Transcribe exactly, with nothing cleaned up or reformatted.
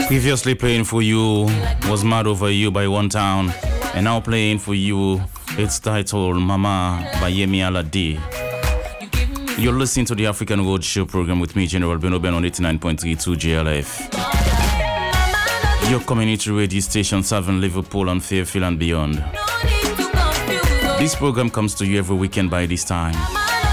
Previously playing for you was Mad Over You by One Town, and now playing for you, it's titled Mama by Yemi Alade. You're listening to the African World Show program with me, General Beno Ben, on eighty-nine point three two J L F. Your community radio station serving Liverpool and Fairfield and beyond. This program comes to you every weekend by this time.